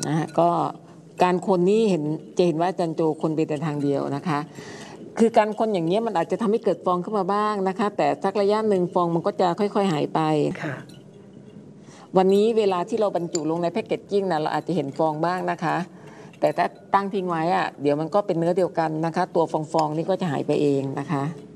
นะฮะก็การคนนี้จะเห็นว่าอาจารย์โจคนเป็นแต่ทางเดียวนะคะคือการคนอย่างนี้มันอาจจะทำให้เกิดฟองขึ้นมาบ้างนะคะแต่สักระยะหนึ่งฟองมันก็จะค่อยๆหายไปค่ะวันนี้เวลาที่เราบรรจุลงในแพคเกจจิ้งนะเราอาจจะเห็นฟองบ้างนะคะแต่ถ้าตั้งทิ้งไว้เดี๋ยวมันก็เป็นเนื้อเดียวกันนะคะตัวฟองๆนี่ก็จะหายไปเองนะคะ